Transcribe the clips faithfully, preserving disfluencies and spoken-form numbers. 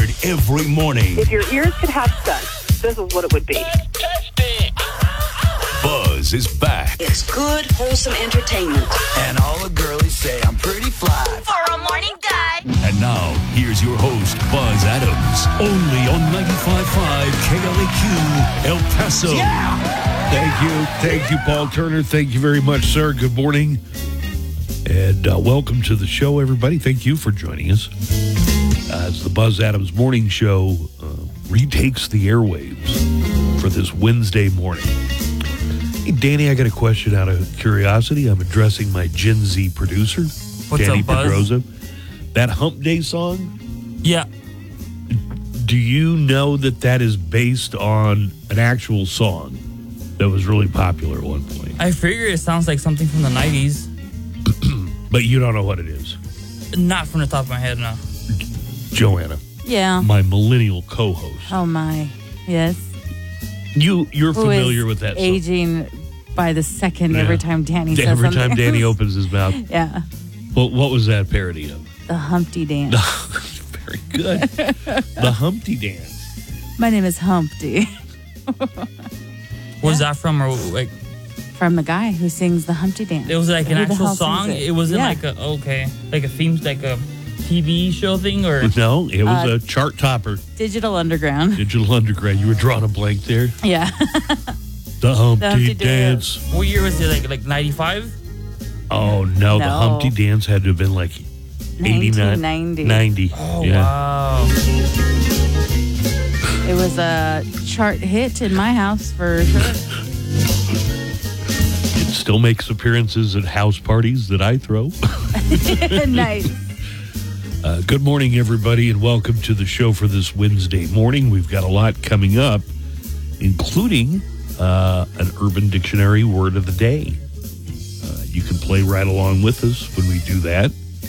Heard every morning. If your ears could have sense, this is what it would be. Buzz is back. It's good, wholesome entertainment. And all the girlies say I'm pretty fly. For a morning guy. And now, here's your host, Buzz Adams. Only on ninety-five point five K L A Q, El Paso. Yeah! Thank you. Thank you, Paul Turner. Thank you very much, sir. Good morning. And uh, welcome to the show, everybody. Thank you for joining us. Uh, it's the Buzz Adams Morning Show uh, retakes the airwaves for this Wednesday morning. Hey, Danny, I got a question out of curiosity. I'm addressing my Gen Z producer, What's Danny up, Buzz? Pedroza. That Hump Day song, Yeah. do you know that that is based on an actual song that was really popular at one point? I figure it sounds like something from the nineties. But you don't know what it is. Not from the top of my head, no. Joanna, Yeah. my millennial co-host. Oh my. Yes. You, you're Who familiar is with that song. aging by the second Yeah. every time Danny says Every something. time Danny opens his mouth. Yeah. Well, what was that parody of? The Humpty Dance. Very good. The Humpty Dance. My name is Humpty. Where's that from? Or like, From the guy who sings the Humpty Dance. it was like an Who the actual hell song. sings It, wasn't Yeah. like a okay, like a theme, like a T V show thing, or No, it was Uh, a chart topper. Digital Underground. Digital Underground. You were drawing a blank there. Yeah. The Humpty, Humpty Dance. Dance. what year was it? Like like ninety-five? Oh, no, The No. Humpty Dance had to have been like eighty-nine. nineteen ninety. ninety. Oh yeah. wow! It was a chart hit in my house for sure. It still makes appearances at house parties that I throw. Nice. Uh, good morning, everybody, and welcome to the show for this Wednesday morning. We've got a lot coming up, including uh, an Urban Dictionary word of the day. Uh, you can play right along with us when we do that.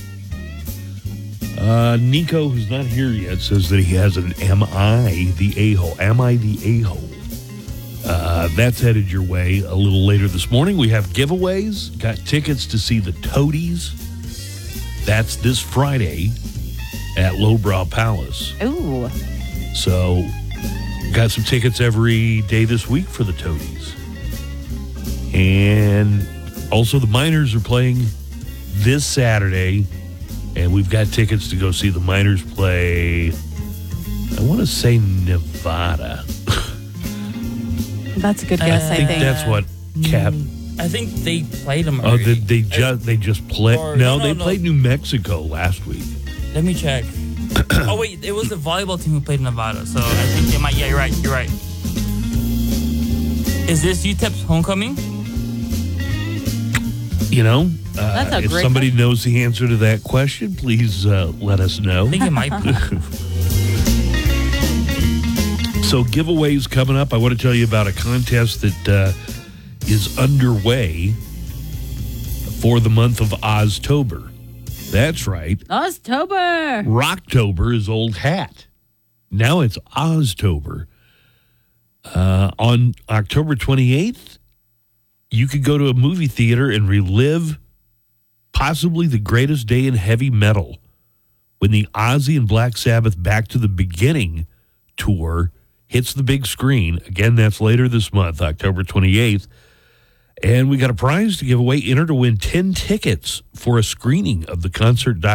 Uh, Nico, who's not here yet, says that he has an Am I the A-hole? Am I the A-hole? Uh, that's headed your way a little later this morning. We have giveaways. Got tickets to see the Toadies. That's this Friday at Lowbrow Palace. Ooh. So, got some tickets every day this week for the Toadies. And also the Miners are playing this Saturday. And we've got tickets to go see the Miners play, I want to say Nevada. That's a good guess, Uh, I I think think. that's what Cap... I think they played them. Oh, they, they just they just played. Or- No, no, they no. played New Mexico last week. Let me check. Oh wait, it was the volleyball team who played Nevada. So I think they might. Yeah, you're right. You're right. Is this U T E P's homecoming? You know, uh, That's a if great somebody knows the answer to that question, please uh, let us know. I think it might be. So giveaways coming up. I want to tell you about a contest that uh, is underway for the month of Oztober. That's right. Oztober. Rocktober is old hat. Now it's Oztober. Uh, on October twenty-eighth, you could go to a movie theater and relive possibly the greatest day in heavy metal when the Ozzy and Black Sabbath Back to the Beginning tour hits the big screen. Again, that's later this month, October twenty-eighth. And we got a prize to give away. Enter to win ten tickets for a screening of the concert